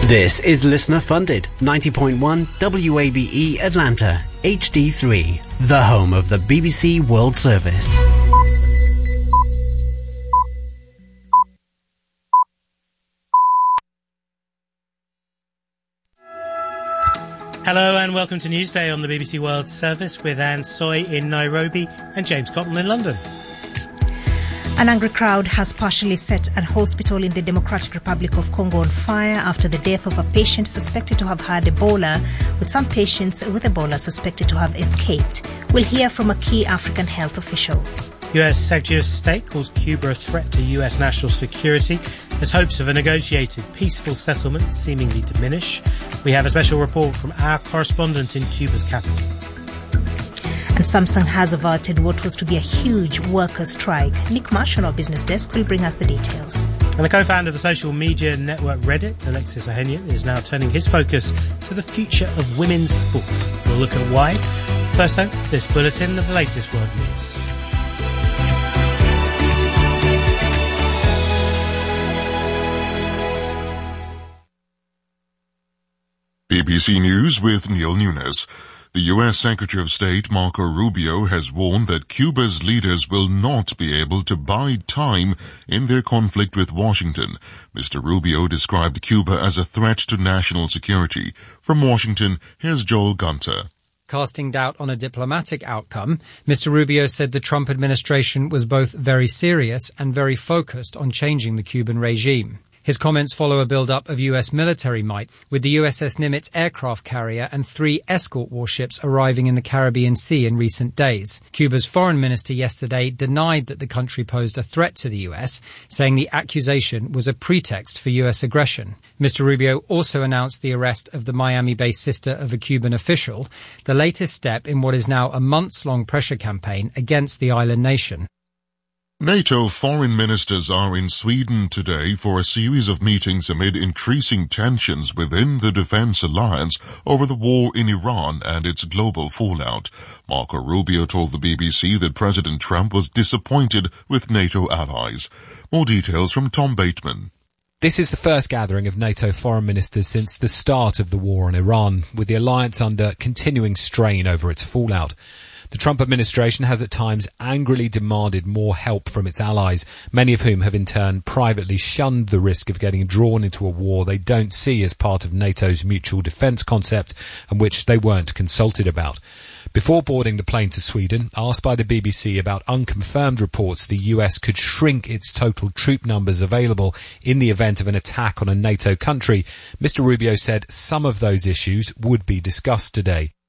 This is listener funded 90.1 WABE Atlanta HD3, the home of the BBC World Service. Hello and welcome to Newsday on the BBC World Service with Anne Soy in Nairobi and James Cotton in London. An angry crowd has partially set a hospital in the Democratic Republic of Congo on fire after the death of a patient suspected to have had Ebola, with some patients with Ebola suspected to have escaped. We'll hear from a key African health official. US Secretary of State calls Cuba a threat to US national security as hopes of a negotiated peaceful settlement seemingly diminish. We have a special report from our correspondent in Cuba's capital. And Samsung has averted what was to be a huge workers' strike. Nick Marsh on our business desk will bring us the details. And the co-founder of the social media network Reddit, Alexis Ohanian, is now turning his focus to the future of women's sport. We'll look at why. First though, this bulletin of the latest world news. BBC News with Neil Nunes. The U.S. Secretary of State Marco Rubio has warned that Cuba's leaders will not be able to bide time in their conflict with Washington. Mr. Rubio described Cuba as a threat to national security. From Washington, here's Joel Gunter. Casting doubt on a diplomatic outcome, Mr. Rubio said the Trump administration was both very serious and very focused on changing the Cuban regime. His comments follow a build-up of U.S. military might, with the USS Nimitz aircraft carrier and 3 escort warships arriving in the Caribbean Sea in recent days. Cuba's foreign minister yesterday denied that the country posed a threat to the U.S., saying the accusation was a pretext for U.S. aggression. Mr. Rubio also announced the arrest of the Miami-based sister of a Cuban official, the latest step in what is now a months-long pressure campaign against the island nation. NATO foreign ministers are in Sweden today for a series of meetings amid increasing tensions within the defense alliance over the war in Iran and its global fallout. Marco Rubio told the BBC that President Trump was disappointed with NATO allies. More details from Tom Bateman. This is the first gathering of NATO foreign ministers since the start of the war on Iran, with the alliance under continuing strain over its fallout. The Trump administration has at times angrily demanded more help from its allies, many of whom have in turn privately shunned the risk of getting drawn into a war they don't see as part of NATO's mutual defence concept and which they weren't consulted about. Before boarding the plane to Sweden, asked by the BBC about unconfirmed reports the US could shrink its total troop numbers available in the event of an attack on a NATO country, Mr. Rubio said some of those issues would be discussed today.